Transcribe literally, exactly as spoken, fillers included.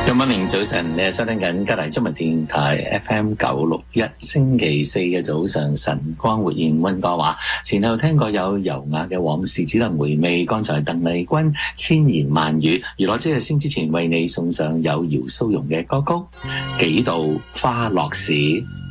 今晚零早晨，你係收聽緊吉大中文電台 F M 九六一，星期四嘅早上，晨光活現溫哥華。前後聽過有優雅嘅往事只能回味，剛才鄧麗君千言萬語。娛樂之夜先之前為你送上有姚蘇蓉嘅歌曲《幾度花落時》。